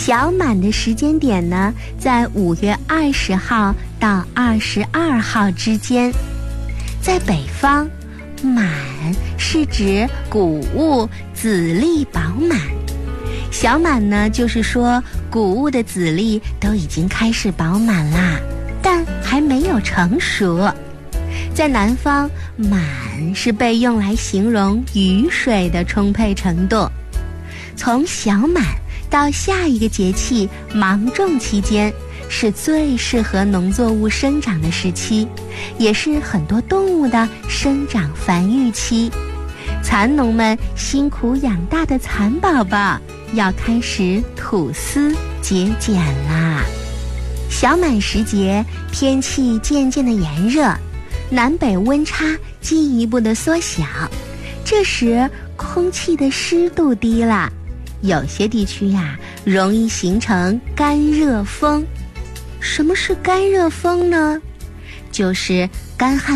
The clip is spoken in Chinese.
小满的时间点呢，在5月20号到22号之间。在北方，满是指谷物籽粒饱满。小满呢，就是说谷物的籽粒都已经开始饱满啦，但还没有成熟。在南方，满是被用来形容雨水的充沛程度。从小满到下一个节气芒种期间，是最适合农作物生长的时期，也是很多动物的生长繁育期。蚕农们辛苦养大的蚕宝宝要开始吐丝结茧啦。小满时节，天气渐渐的炎热，南北温差进一步的缩小，这时空气的湿度低了，有些地区呀，容易形成干热风。什么是干热风呢？就是干旱